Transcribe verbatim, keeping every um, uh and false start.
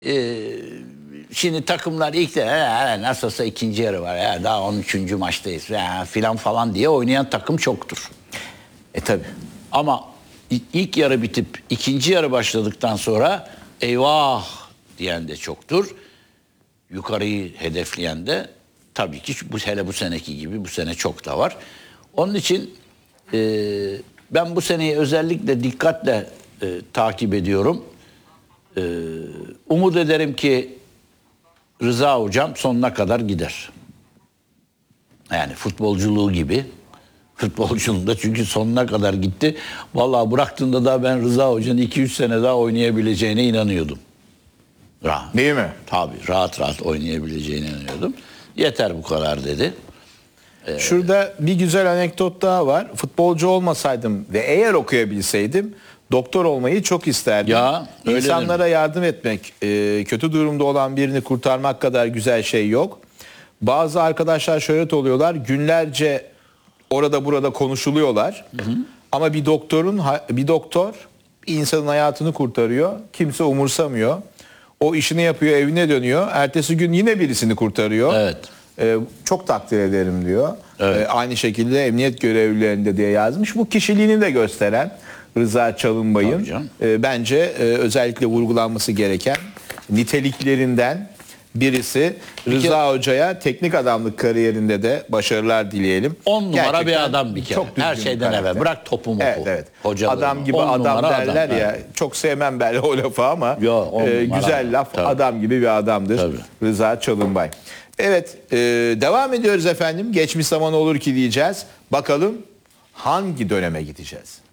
Ee, şimdi takımlar ilk de "He, nasıl olsa ikinci yarı var ya, daha on üçüncü maçtayız ya, filan falan diye oynayan takım çoktur. E tabi. Ama ilk yarı bitip ikinci yarı başladıktan sonra eyvah diyen de çoktur. Yukarıyı hedefleyen de tabii ki bu, hele bu seneki gibi bu sene çok da var. Onun için e, ben bu seneyi özellikle dikkatle e, takip ediyorum. E, umut ederim ki Rıza hocam sonuna kadar gider. Yani futbolculuğu gibi. Futbolculuğunda çünkü sonuna kadar gitti. Vallahi bıraktığında da ben Rıza Hoca'nın iki üç sene daha oynayabileceğine inanıyordum. Rahat. Değil mi? Tabii rahat rahat oynayabileceğine inanıyordum. Yeter bu kadar dedi. Ee, Şurada bir güzel anekdot daha var. Futbolcu olmasaydım ve eğer okuyabilseydim doktor olmayı çok isterdim. Ya, öyle İnsanlara yardım etmek, e, kötü durumda olan birini kurtarmak kadar güzel şey yok. Bazı arkadaşlar şöhret oluyorlar. Günlerce orada burada konuşuluyorlar. Hı hı. Ama bir doktorun bir doktor bir insanın hayatını kurtarıyor. Kimse umursamıyor. O işini yapıyor, evine dönüyor. Ertesi gün yine birisini kurtarıyor. Evet. Ee, çok takdir ederim diyor. Evet. Ee, aynı şekilde emniyet görevlilerinde diye yazmış. Bu kişiliğini de gösteren Rıza Çalınbay'ın e, bence e, özellikle vurgulanması gereken niteliklerinden birisi. Rıza kere, Hoca'ya teknik adamlık kariyerinde de başarılar dileyelim. On numara Gerçekten bir adam bir kere. Çok her şeyden evvel. Bırak topu mopu. Evet, evet. Hocalığı. Adam gibi on adam derler adam, ya. evet. Çok sevmem ben o lafı ama Yo, e, güzel laf. Tabii. Adam gibi bir adamdır. Tabii. Rıza Çalınbay. Evet, e, devam ediyoruz efendim. Geçmiş zaman olur ki diyeceğiz. Bakalım hangi döneme gideceğiz?